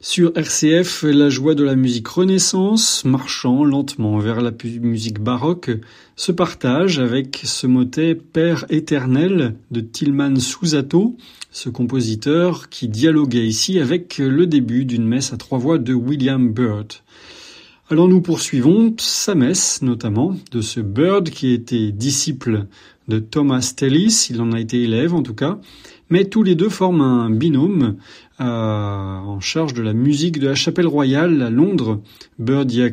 Sur RCF, la joie de la musique Renaissance, marchant lentement vers la musique baroque, se partage avec ce motet Père éternel de Tilman Susato, ce compositeur qui dialoguait ici avec le début d'une messe à 3 voix de William Byrd. Alors nous poursuivons sa messe, notamment, de ce Byrd qui était disciple de Thomas Tallis, il en a été élève en tout cas, mais tous les deux forment un binôme en charge de la musique de la Chapelle Royale à Londres. Byrd y a